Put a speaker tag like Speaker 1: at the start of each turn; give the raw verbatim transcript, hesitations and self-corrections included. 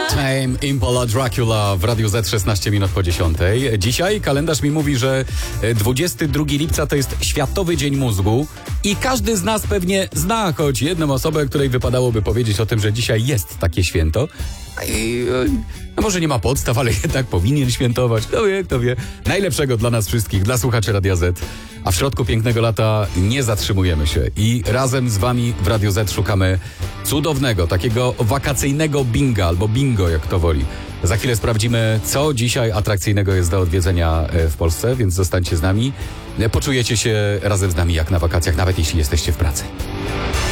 Speaker 1: Tame Impala Dracula w Radiu Z szesnaście minut po dziesiątej. Dzisiaj kalendarz mi mówi, że dwudziestego drugiego lipca to jest Światowy Dzień Mózgu i każdy z nas pewnie zna choć jedną osobę, której wypadałoby powiedzieć o tym, że dzisiaj jest takie święto. I, no może nie ma podstaw, ale jednak powinien świętować. Kto wie, kto wie. Najlepszego dla nas wszystkich, dla słuchaczy Radia Z. A w środku pięknego lata nie zatrzymujemy się i razem z wami w Radio Z szukamy cudownego, takiego wakacyjnego binga albo bingo, jak to woli. Za chwilę sprawdzimy, co dzisiaj atrakcyjnego jest do odwiedzenia w Polsce, więc zostańcie z nami. Poczujecie się razem z nami jak na wakacjach, nawet jeśli jesteście w pracy.